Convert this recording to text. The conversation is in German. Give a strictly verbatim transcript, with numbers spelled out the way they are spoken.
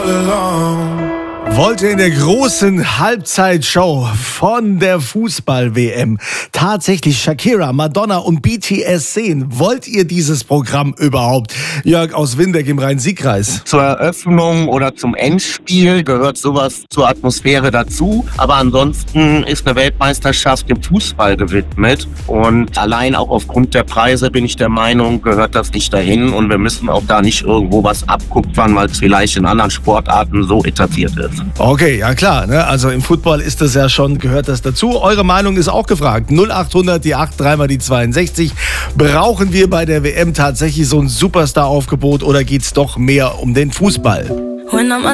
all alone. Wollt ihr in der großen Halbzeitshow von der Fußball-W M tatsächlich Shakira, Madonna und B T S sehen? Wollt ihr dieses Programm überhaupt? Jörg aus Windeck im Rhein-Sieg-Kreis. Zur Eröffnung oder zum Endspiel gehört sowas zur Atmosphäre dazu. Aber ansonsten ist eine Weltmeisterschaft dem Fußball gewidmet. Und allein auch aufgrund der Preise bin ich der Meinung, gehört das nicht dahin. Und wir müssen auch da nicht irgendwo was abkupfern, weil es vielleicht in anderen Sportarten so etabliert ist. Okay, ja klar, ne? Also im Football ist das ja schon, gehört das dazu. Eure Meinung ist auch gefragt. null achthundert, die acht, dreimal die zweiundsechzig. Brauchen wir bei der W M tatsächlich so ein Superstar-Aufgebot oder geht's doch mehr um den Fußball?